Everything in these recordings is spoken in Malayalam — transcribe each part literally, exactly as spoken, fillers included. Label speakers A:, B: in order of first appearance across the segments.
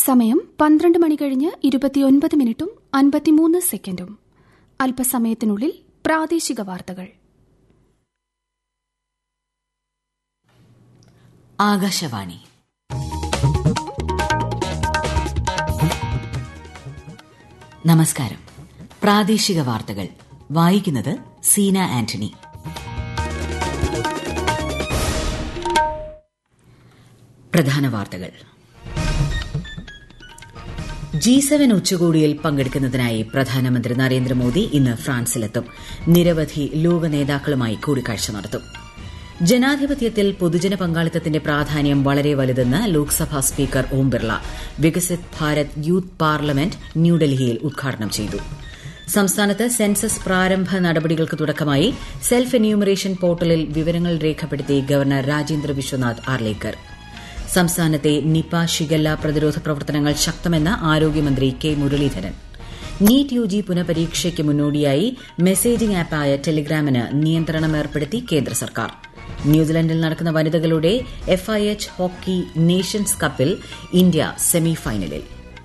A: സമയം പന്ത്രണ്ട് മണി കഴിഞ്ഞ് ഇരുപത്തിയൊൻപത് മിനിറ്റും അൻപത്തിമൂന്ന് സെക്കൻഡും. അല്പസമയത്തിനുള്ളിൽ പ്രാദേശിക വാർത്തകൾ.
B: ആകാശവാണി. നമസ്കാരം. പ്രാദേശിക വാർത്തകൾ വായിക്കുന്നത് സീന ആന്റണി. പ്രധാന വാർത്തകൾ. ജി സെവൻ ഉച്ചകോടിയിൽ പങ്കെടുക്കുന്നതിനായി പ്രധാനമന്ത്രി നരേന്ദ്രമോദി ഇന്ന് ഫ്രാൻസിലെത്തും. നിരവധി ലോക നേതാക്കളുമായി കൂടിക്കാഴ്ച നടത്തും. ജനാധിപത്യത്തിൽ പൊതുജന പങ്കാളിത്തത്തിന്റെ പ്രാധാന്യം വളരെ വലുതെന്ന് Lok Sabha speaker Om Birla. Viksit Bharat youth parliament ന്യൂഡൽഹിയിൽ ഉദ്ഘാടനം ചെയ്തു. സംസ്ഥാനത്ത് സെൻസസ് പ്രാരംഭ നടപടികൾക്ക് തുടക്കമായി. സെൽഫ് എന്യൂമറേഷൻ പോർട്ടലിൽ വിവരങ്ങൾ രേഖപ്പെടുത്തി ഗവർണർ രാജേന്ദ്ര വിശ്വനാഥ് ആർലേക്കർ. സംസ്ഥാനത്തെ നിപ ഷിഗല്ല പ്രതിരോധ പ്രവർത്തനങ്ങൾ ശക്തമെന്ന് ആരോഗ്യമന്ത്രി കെ മുരളീധരൻ. നീറ്റ് യുജി പുനഃപരീക്ഷയ്ക്ക് മുന്നോടിയായി മെസ്സേജിംഗ് ആപ്പായ ടെലിഗ്രാമിന് നിയന്ത്രണം ഏർപ്പെടുത്തി കേന്ദ്ര സർക്കാർ. ന്യൂസിലൻഡിൽ നടക്കുന്ന വനിതകളുടെ F I H hockey Nations കപ്പിൽ ഇന്ത്യ സെമിഫൈനലിൽ.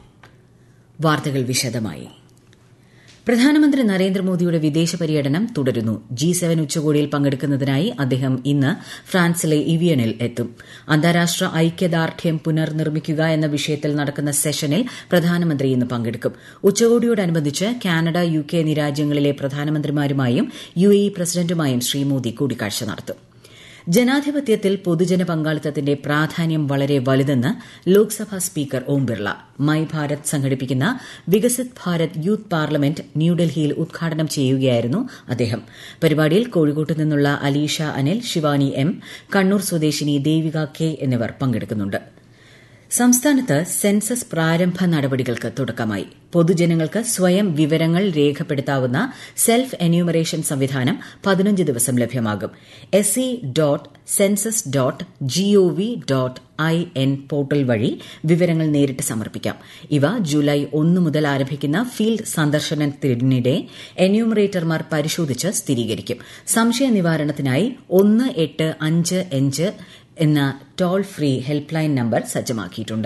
B: വാർത്തകൾ വിശദമായി. പ്രധാനമന്ത്രി നരേന്ദ്രമോദിയുടെ വിദേശ പര്യടനം തുടരുന്നു. ജി സെവൻ ഉച്ചകോടിയിൽ പങ്കെടുക്കുന്നതിനായി അദ്ദേഹം ഇന്ന് ഫ്രാൻസിലെ ഇവിയനിൽ എത്തും. അന്താരാഷ്ട്ര ഐക്യദാർഢ്യം പുനർനിർമ്മിക്കുക എന്ന വിഷയത്തിൽ നടക്കുന്ന സെഷനിൽ പ്രധാനമന്ത്രി ഇന്ന് പങ്കെടുക്കും. ഉച്ചകോടിയോടനുബന്ധിച്ച് കാനഡ, യു കെ എന്നീ രാജ്യങ്ങളിലെ പ്രധാനമന്ത്രിമാരുമായും U A E പ്രസിഡന്റുമായും Shri Modi കൂടിക്കാഴ്ച നടത്തും. ജനാധിപത്യത്തിൽ പൊതുജന പങ്കാളിത്തത്തിന്റെ പ്രാധാന്യം വളരെ വലുതെന്ന് ലോക്സഭാ സ്പീക്കർ ഓം ബിർള. മൈ ഭാരത് സംഘടിപ്പിക്കുന്ന വികസിത് ഭാരത് യൂത്ത് പാർലമെന്റ് ന്യൂഡൽഹിയിൽ ഉദ്ഘാടനം ചെയ്യുകയായിരുന്നു അദ്ദേഹം. പരിപാടിയിൽ കോഴിക്കോട്ട് നിന്നുള്ള അലീഷ അനിൽ, ശിവാനി എം, കണ്ണൂർ സ്വദേശിനി ദേവിക കെ എന്നിവർ പങ്കെടുക്കുന്നുണ്ട്. സംസ്ഥാനത്ത് സെൻസസ് പ്രാരംഭ നടപടികൾക്ക് തുടക്കമായി. പൊതുജനങ്ങൾക്ക് സ്വയം വിവരങ്ങൾ രേഖപ്പെടുത്താവുന്ന സെൽഫ് എന്യൂമറേഷൻ സംവിധാനം പതിനഞ്ച് ദിവസം ലഭ്യമാകും. S C dot census dot G O V dot I N portal വഴി വിവരങ്ങൾ നേരിട്ട് സമർപ്പിക്കാം. ഇവ ജൂലൈ ഒന്ന് മുതൽ ആരംഭിക്കുന്ന ഫീൽഡ് സന്ദർശനത്തിനിടെ എന്യൂമറേറ്റർമാർ പരിശോധിച്ച് സ്ഥിരീകരിക്കും. സംശയ നിവാരണത്തിനായി ഒന്ന് എട്ട് അഞ്ച് അഞ്ച് എന്ന toll free help line number സജ്ജമാക്കിയിട്ടുണ്ട്.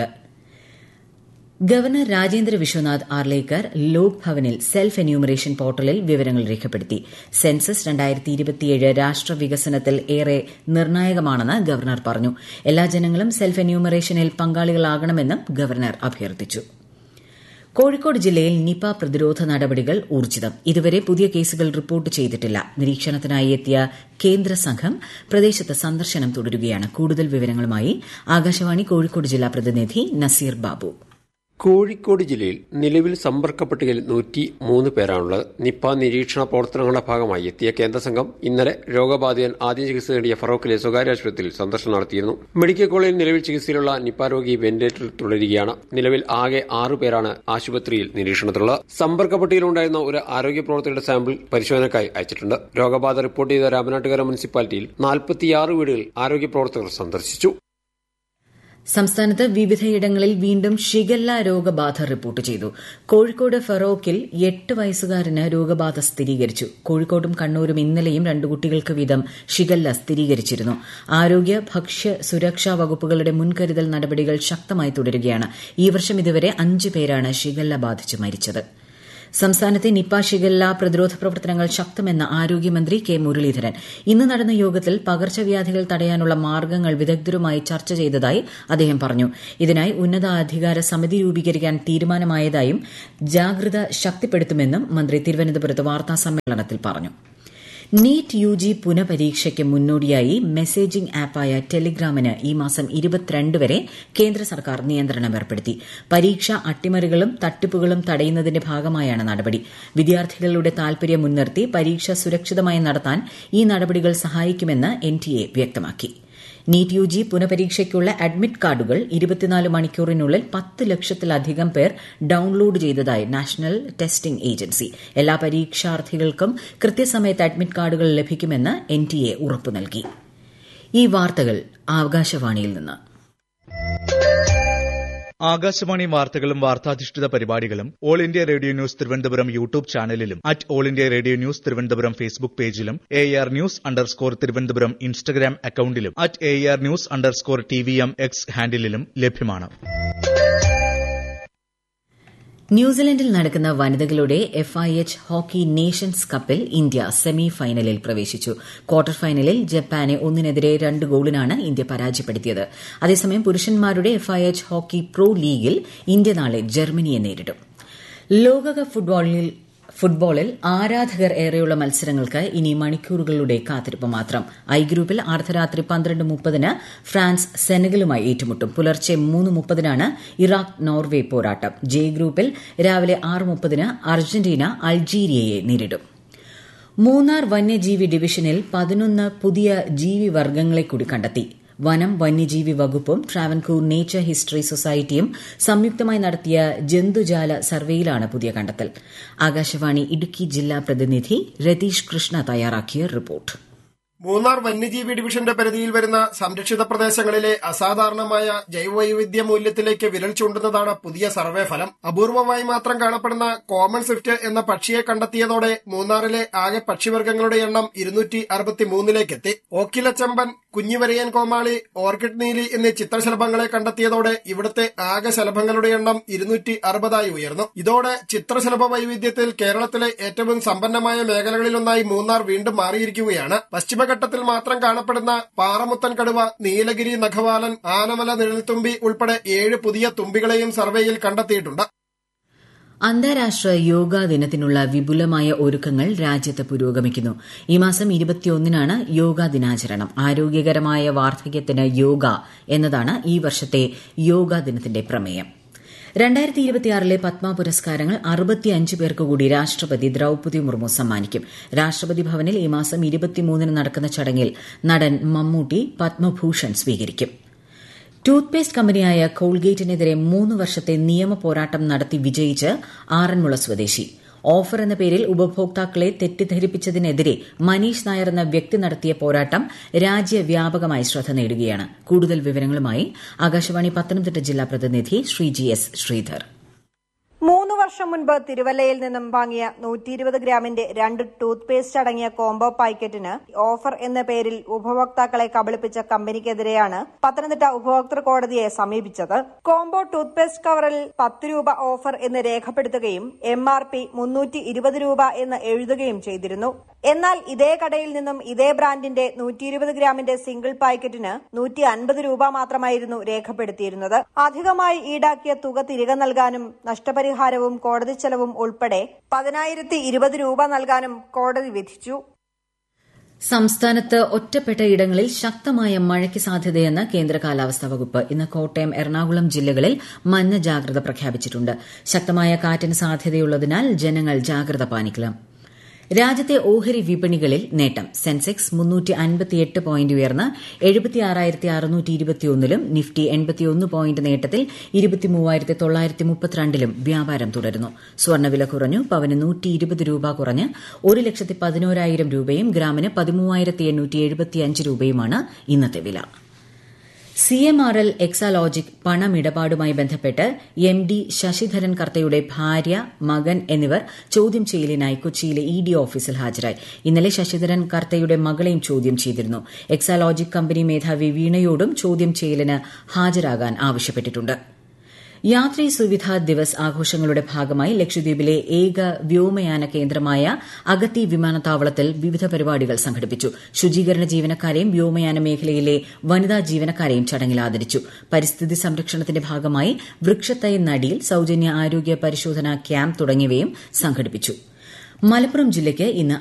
B: ഗവർണർ രാജേന്ദ്ര വിശ്വനാഥ് ആർലേക്കർ ലോക് ഭവനിൽ സെൽഫ് എന്യൂമറേഷൻ പോർട്ടലിൽ വിവരങ്ങൾ രേഖപ്പെടുത്തി. സെൻസസ് രണ്ടായിരത്തി ഇരുപത്തിയേഴ് രാഷ്ട്ര വികസനത്തിൽ ഏറെ നിർണായകമാണെന്ന് ഗവർണർ പറഞ്ഞു. എല്ലാ ജനങ്ങളും സെൽഫ് എന്യൂമറേഷനിൽ പങ്കാളികളാകണമെന്നും ഗവർണർ അഭ്യർത്ഥിച്ചു. കോഴിക്കോട് ജില്ലയിൽ നിപ പ്രതിരോധ നടപടികൾ ഊർജിതം. ഇതുവരെ പുതിയ കേസുകൾ റിപ്പോർട്ട് ചെയ്തിട്ടില്ല. നിരീക്ഷണത്തിനായി എത്തിയ കേന്ദ്ര സംഘം പ്രദേശത്ത് സന്ദർശനം തുടരുകയാണ്. കൂടുതൽ വിവരങ്ങളുമായി ആകാശവാണി കോഴിക്കോട് ജില്ലാ പ്രതിനിധി നസീർ ബാബു.
C: കോഴിക്കോട് ജില്ലയിൽ നിലവിൽ സമ്പർക്ക പട്ടികയിൽ നൂറ്റി മൂന്ന് പേരാണുള്ളത്. നിപ നിരീക്ഷണ പ്രവർത്തനങ്ങളുടെ ഭാഗമായി എത്തിയ കേന്ദ്ര സംഘം ഇന്നലെ രോഗബാധിതൻ ആദ്യം ചികിത്സ നേടിയ ഫറോക്കിലെ സ്വകാര്യ ആശുപത്രിയിൽ സന്ദർശനം നടത്തിയിരുന്നു. മെഡിക്കൽ കോളേജിൽ നിലവിൽ ചികിത്സയിലുള്ള നിപ രോഗി വെന്റിലേറ്ററിൽ തുടരുകയാണ്. നിലവിൽ ആകെ ആറ് പേരാണ് ആശുപത്രിയിൽ നിരീക്ഷണത്തിലുള്ളത്. സമ്പർക്ക പട്ടികയിലുണ്ടായിരുന്ന ഒരു ആരോഗ്യ പ്രവർത്തകരുടെ സാമ്പിൾ പരിശോധനയ്ക്കായി അയച്ചിട്ടുണ്ട്. രോഗബാധ റിപ്പോർട്ട് ചെയ്ത രാമനാട്ടുകര മുനിസിപ്പാലിറ്റിയിൽ നാൽപ്പത്തിയാറ് വീടുകൾ ആരോഗ്യ പ്രവർത്തകർ സന്ദർശിച്ചു.
B: സംസ്ഥാനത്ത് വിവിധയിടങ്ങളിൽ വീണ്ടും ഷിഗല്ല രോഗബാധ റിപ്പോർട്ട് ചെയ്തു. കോഴിക്കോട് ഫറോക്കിൽ എട്ട് വയസ്സുകാരന് രോഗബാധ സ്ഥിരീകരിച്ചു. കോഴിക്കോടും കണ്ണൂരും ഇന്നലെയും രണ്ട് കുട്ടികൾക്ക് വീതം ഷിഗല്ല സ്ഥിരീകരിച്ചിരുന്നു. ആരോഗ്യ ഭക്ഷ്യ സുരക്ഷാ വകുപ്പുകളുടെ മുൻകരുതൽ നടപടികൾ ശക്തമായി തുടരുകയാണ്. ഈ വർഷം ഇതുവരെ അഞ്ച് പേരാണ് ഷിഗല്ല ബാധിച്ച് മരിച്ചത്. സംസ്ഥാനത്തെ നിപ ഷിഗല്ല പ്രതിരോധ പ്രവർത്തനങ്ങൾ ശക്തമെന്ന ആരോഗ്യമന്ത്രി കെ മുരളീധരൻ. ഇന്ന് നടന്ന യോഗത്തിൽ പകർച്ചവ്യാധികൾ തടയാനുള്ള മാർഗ്ഗങ്ങൾ വിദഗ്ധരുമായി ചർച്ച ചെയ്തതായി അദ്ദേഹം പറഞ്ഞു. ഇതിനായി ഉന്നതാധികാര സമിതി രൂപീകരിക്കാൻ തീരുമാനമായതായും ജാഗ്രത ശക്തിപ്പെടുത്തുമെന്നും മന്ത്രി തിരുവനന്തപുരത്ത് വാർത്താസമ്മേളനത്തിൽ പറഞ്ഞു. നീറ്റ് യുജി പുനഃപരീക്ഷയ്ക്ക് മുന്നോടിയായി മെസ്സേജിംഗ് ആപ്പായ ടെലിഗ്രാമിന് ഈ മാസം ഇരുപത്തിരണ്ട് വരെ കേന്ദ്ര സർക്കാർ നിയന്ത്രണം ഏർപ്പെടുത്തി. പരീക്ഷ അട്ടിമറികളും തട്ടിപ്പുകളും തടയുന്നതിന്റെ ഭാഗമായാണ് നടപടി. വിദ്യാർത്ഥികളുടെ താൽപര്യം മുൻനിർത്തി പരീക്ഷ സുരക്ഷിതമായി നടത്താൻ ഈ നടപടികൾ സഹായിക്കുമെന്ന് എൻ ടി എ വ്യക്തമാക്കി. നീറ്റ് യുജി പുനഃപരീക്ഷയ്ക്കുള്ള അഡ്മിറ്റ് കാർഡുകൾ ഇരുപത്തിനാല് മണിക്കൂറിനുള്ളിൽ പത്ത് ലക്ഷത്തിലധികം പേർ ഡൌൺലോഡ് ചെയ്തതായി നാഷണൽ ടെസ്റ്റിംഗ് ഏജൻസി. എല്ലാ പരീക്ഷാർത്ഥികൾക്കും കൃത്യസമയത്ത് അഡ്മിറ്റ് കാർഡുകൾ ലഭിക്കുമെന്ന് എൻ ടി എ ഉറപ്പു നൽകി. ഈ വാർത്തകൾ ആകാശവാണിയിൽ നിന്ന്.
D: ആകാശവാണി വാർത്തകളും വാർത്താധിഷ്ഠിത പരിപാടികളും all India radio news Thiruvananthapuram YouTube ചാനലിലും at all India radio news Thiruvananthapuram Facebook പേജിലും A R news underscore Thiruvananthapuram Instagram അക്കൌണ്ടിലും at A R news underscore T V M X ഹാൻഡിലും ലഭ്യമാണ്.
B: ന്യൂസിലൻഡിൽ നടക്കുന്ന വനിതകളുടെ F I H hockey Nations കപ്പിൽ ഇന്ത്യ സെമി ഫൈനലിൽ പ്രവേശിച്ചു. ക്വാർട്ടർ ഫൈനലിൽ ജപ്പാനെ ഒന്നിനെതിരെ രണ്ട് ഗോളിനാണ് ഇന്ത്യ പരാജയപ്പെടുത്തിയത്. അതേസമയം പുരുഷന്മാരുടെ F I H hockey pro ലീഗിൽ ഇന്ത്യ നാളെ ജർമ്മനിയെ നേരിടും. ലോകകപ്പ് ഫുട്ബോളിൽ ഫുട്ബോളിൽ ആരാധകർ ഏറെയുള്ള മത്സരങ്ങൾക്ക് ഇനി മണിക്കൂറുകളുടെ കാത്തിരിപ്പ് മാത്രം. ഐ ഗ്രൂപ്പിൽ അർദ്ധരാത്രി പന്ത്രണ്ട് മുപ്പതിന് ഫ്രാൻസ് സെനഗലുമായി ഏറ്റുമുട്ടും. പുലർച്ചെ മൂന്ന് മുപ്പതിനാണ് ഇറാഖ് നോർവെ പോരാട്ടം. ജെ ഗ്രൂപ്പിൽ രാവിലെ ആറ് മുപ്പതിന് അർജന്റീന അൾജീരിയയെ നേരിടും. മൂന്നാർ വന്യജീവി ഡിവിഷനിൽ പതിനൊന്ന് പുതിയ ജീവിവർഗ്ഗങ്ങളെ കൂടി കണ്ടെത്തി. വനം വന്യജീവി വകുപ്പും ട്രാവൻകൂർ നേച്ചർ ഹിസ്റ്ററി സൊസൈറ്റിയും സംയുക്തമായി നടത്തിയ ജന്തുജാല സർവേയിലാണ് പുതിയ കണ്ടെത്തൽ. ആകാശവാണി ഇടുക്കി ജില്ലാ പ്രതിനിധി രതീഷ് കൃഷ്ണ തയ്യാറാക്കിയ റിപ്പോർട്ട്.
E: മൂന്നാർ വന്യജീവി ഡിവിഷന്റെ പരിധിയിൽ വരുന്ന സംരക്ഷിത പ്രദേശങ്ങളിലെ അസാധാരണമായ ജൈവവൈവിധ്യ മൂല്യത്തിലേക്ക് വിരൽ ചൂണ്ടുന്നതാണ് പുതിയ സർവേ ഫലം. അപൂർവമായി മാത്രം കാണപ്പെടുന്ന കോമൺ സ്വിഫ്റ്റ് എന്ന പക്ഷിയെ കണ്ടെത്തിയതോടെ മൂന്നാറിലെ ആകെ പക്ഷിവർഗ്ഗങ്ങളുടെ എണ്ണം ഇരുന്നൂറ്റി അറുപത്തിമൂന്നിലേക്കെത്തി. ഓക്കിലച്ചമ്പൻ, കുഞ്ഞിവരയൻ കോമാളി, ഓർക്കിഡ് നീലി എന്നീ ചിത്രശലഭങ്ങളെ കണ്ടെത്തിയതോടെ ഇവിടുത്തെ ആകെ ശലഭങ്ങളുടെ എണ്ണം ഇരുന്നൂറ്റി അറുപതായി ഉയർന്നു. ഇതോടെ ചിത്രശലഭ വൈവിധ്യത്തിൽ കേരളത്തിലെ ഏറ്റവും സമ്പന്നമായ മേഖലകളിലൊന്നായി മൂന്നാർ വീണ്ടും മാറിയിരിക്കുകയാണ്. പശ്ചിമ ഘട്ടത്തിൽ മാത്രം കാണപ്പെടുന്ന പാറമുത്തൻ കടുവ, നീലഗിരി നഖവാലൻ, ആനമല നിഴൽത്തുമ്പി ഉൾപ്പെടെ ഏഴ് പുതിയ തുമ്പികളെയും സർവേയിൽ കണ്ടെത്തിയിട്ടുണ്ട്.
B: അന്താരാഷ്ട്ര യോഗാ ദിനത്തിനുള്ള വിപുലമായ ഒരുക്കങ്ങൾ രാജ്യത്ത് പുരോഗമിക്കുന്നു. ഈ മാസം ഇരുപത്തിയൊന്നിനാണ് യോഗാ ദിനാചരണം. ആരോഗ്യകരമായ വാർദ്ധക്യത്തിന് യോഗ എന്നതാണ് ഈ വർഷത്തെ യോഗാ ദിനത്തിന്റെ പ്രമേയം. രണ്ടായിരത്തി ഇരുപത്തിയാറിലെ പത്മ പുരസ്കാരങ്ങൾ അറുപത്തിയഞ്ച് പേർക്ക് കൂടി രാഷ്ട്രപതി ദ്രൌപദി മുർമു സമ്മാനിക്കും. രാഷ്ട്രപതി ഭവനിൽ ഈ മാസം ഇരുപത്തിമൂന്നിന് നടക്കുന്ന ചടങ്ങിൽ നടൻ മമ്മൂട്ടി പത്മഭൂഷൺ സ്വീകരിക്കും. ടൂത്ത് പേസ്റ്റ് കമ്പനിയായ കോൾഗേറ്റിനെതിരെ മൂന്ന് വർഷത്തെ നിയമ പോരാട്ടം നടത്തി വിജയിച്ച് ആറന്മുള സ്വദേശി. ഓഫർ എന്ന പേരിൽ ഉപഭോക്താക്കളെ തെറ്റിദ്ധരിപ്പിച്ചതിനെതിരെ മനീഷ് നായർ എന്ന വ്യക്തി നടത്തിയ പോരാട്ടം രാജ്യവ്യാപകമായി ശ്രദ്ധ നേടുകയാണ്. കൂടുതൽ വിവരങ്ങളുമായി ആകാശവാണി പത്തനംതിട്ട ജില്ലാ പ്രതിനിധി ശ്രീജി എസ് ശ്രീധർ.
F: മൂന്ന് വർഷം മുൻപ് തിരുവല്ലയിൽ നിന്നും വാങ്ങിയ നൂറ്റി ഇരുപത് ഗ്രാമിന്റെ രണ്ട് ടൂത്ത് പേസ്റ്റ് അടങ്ങിയ കോംബോ പാക്കറ്റിന് ഓഫർ എന്ന പേരിൽ ഉപഭോക്താക്കളെ കബളിപ്പിച്ച കമ്പനിക്കെതിരെയാണ് പത്തനംതിട്ട ഉപഭോക്തൃ കോടതിയെ സമീപിച്ചത്. കോംബോ ടൂത്ത് പേസ്റ്റ് കവറിൽ പത്ത് രൂപ ഓഫർ എന്ന് രേഖപ്പെടുത്തുകയും എം ആർ പി മുന്നൂറ്റി ഇരുപത് രൂപ എന്ന് എഴുതുകയും ചെയ്തിരുന്നു. എന്നാൽ ഇതേ കടയിൽ നിന്നും ഇതേ ബ്രാൻഡിന്റെ നൂറ്റി ഇരുപത് ഗ്രാമിന്റെ സിംഗിൾ പാക്കറ്റിന് നൂറ്റി അൻപത് രൂപ മാത്രമായിരുന്നു രേഖപ്പെടുത്തിയിരുന്നത്. അധികമായി ഈടാക്കിയ തുക തിരികെ നൽകാനും നഷ്ടപരിഹാരവും കോടതി ചെലവും ഉൾപ്പെടെ പതിനായിരത്തി ഇരുപത് രൂപ നൽകാനും കോടതി വിധിച്ചു.
B: സംസ്ഥാനത്ത് ഒറ്റപ്പെട്ട ഇടങ്ങളിൽ ശക്തമായ മഴയ്ക്ക് സാധ്യതയെന്ന് കേന്ദ്ര കാലാവസ്ഥാ വകുപ്പ്. ഇന്ന് കോട്ടയം, എറണാകുളം ജില്ലകളിൽ മഞ്ഞ ജാഗ്രത പ്രഖ്യാപിച്ചിട്ടുണ്ട്. ശക്തമായ കാറ്റിന് സാധ്യതയുള്ളതിനാൽ ജനങ്ങൾ ജാഗ്രത പാലിക്കണം. രാജ്യത്തെ ഓഹരി വിപണികളിൽ നേട്ടം. സെൻസെക്സ് മുന്നൂറ്റി അൻപത്തിയെട്ട് പോയിന്റ് ഉയർന്ന് എഴുപത്തിയാറായിരത്തി അറുന്നൂറ്റി ഇരുപത്തിയൊന്നിലും നിഫ്റ്റി എൺപത്തിയൊന്ന് പോയിന്റ് നേട്ടത്തിൽ ഇരുപത്തിമൂവായിരത്തി തൊള്ളായിരത്തി മുപ്പത്തിരണ്ടിലും വ്യാപാരം തുടരുന്നു. സ്വർണ്ണവില കുറഞ്ഞു. പവന് നൂറ്റി ഇരുപത് രൂപ കുറഞ്ഞ് ഒരു ലക്ഷത്തി പതിനോരായിരം രൂപയും ഗ്രാമിന് പതിമൂവായിരത്തി എണ്ണൂറ്റി എഴുപത്തിയഞ്ച് രൂപയുമാണ് ഇന്നത്തെ വില. C M R L Exalogic പണമിടപാടുമായി ബന്ധപ്പെട്ട് എം ഡി ശശിധരൻ കർത്തയുടെ ഭാര്യ, മകൻ എന്നിവർ ചോദ്യം ചെയ്യലിനായി കൊച്ചിയിലെ ഇ ഡി ഓഫീസിൽ ഹാജരായി. ഇന്നലെ ശശിധരൻ കർത്തയുടെ മകളെയും ചോദ്യം ചെയ്തിരുന്നു. എക്സാലോജിക് കമ്പനി മേധാവി വീണയോടും ചോദ്യം ചെയ്യലിന് ഹാജരാകാൻ ആവശ്യപ്പെട്ടിട്ടുണ്ട്. യാത്രീ സുവിധ ദിവസ് ആഘോഷങ്ങളുടെ ഭാഗമായി ലക്ഷദ്വീപിലെ ഏക വ്യോമയാന കേന്ദ്രമായ അഗത്തി വിമാനത്താവളത്തിൽ വിവിധ പരിപാടികൾ സംഘടിപ്പിച്ചു. ശുചീകരണ ജീവനക്കാരെയും വ്യോമയാന മേഖലയിലെ വനിതാ ജീവനക്കാരെയും ചടങ്ങിൽ ആദരിച്ചു. പരിസ്ഥിതി സംരക്ഷണത്തിന്റെ ഭാഗമായി വൃക്ഷത്തൈ നടീൽ, സൌജന്യ ആരോഗ്യ പരിശോധനാ ക്യാമ്പ് തുടങ്ങിയവയും സംഘടിപ്പിച്ചു. മലപ്പുറം ജില്ലയ്ക്ക് ഇന്ന്